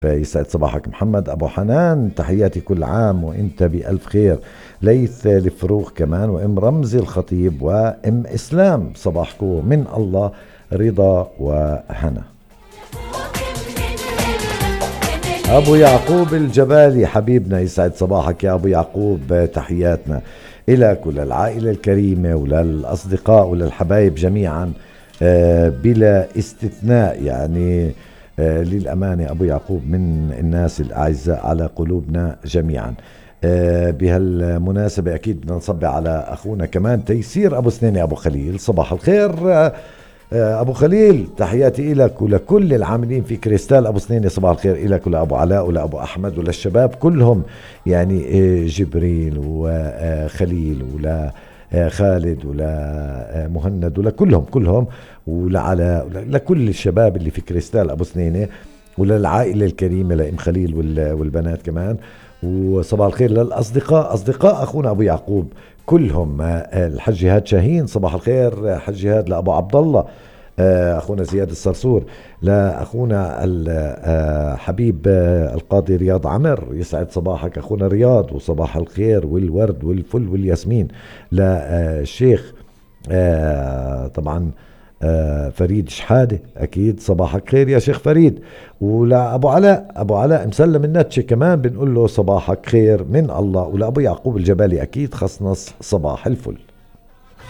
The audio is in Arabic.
يسعد صباحك محمد أبو حنان، تحياتي كل عام وإنت بألف خير. ليث الفروخ كمان، وإم رمزي الخطيب، وإم إسلام، صباحكم من الله رضا وهنا. أبو يعقوب الجبالي حبيبنا، يسعد صباحك يا أبو يعقوب، تحياتنا إلى كل العائلة الكريمة وللأصدقاء وللحبايب جميعا بلا استثناء. يعني للأمانة أبو يعقوب من الناس الأعزاء على قلوبنا جميعا. بهالمناسبة أكيد بدنا نصبي على أخونا كمان تيسير أبو سنيني أبو خليل، صباح الخير أبو خليل، تحياتي إلك ولكل العاملين في كريستال أبو سنيني، صباح الخير إلك ولأبو علاء ولأبو أحمد وللشباب كلهم، يعني جبريل وخليل ولا خالد ولا مهند ولا كلهم ولعلاء لكل الشباب اللي في كريستال أبو سنينة، وللعائلة الكريمة لإم خليل والبنات كمان. وصباح الخير للأصدقاء، أصدقاء أخونا أبو يعقوب كلهم. الحج جهاد شاهين، صباح الخير حج جهاد. لأبو عبد الله أخونا زياد الصرصور، لأخونا الحبيب القاضي رياض عمر، يسعد صباحك أخونا رياض، وصباح الخير والورد والفل والياسمين للشيخ طبعا فريد شحادة، أكيد صباحك خير يا شيخ فريد. ولأبو علاء، أبو علاء مسلم النتشة كمان بنقول له صباحك خير من الله. ولأبو يعقوب الجبالي أكيد خصنص صباح الفل.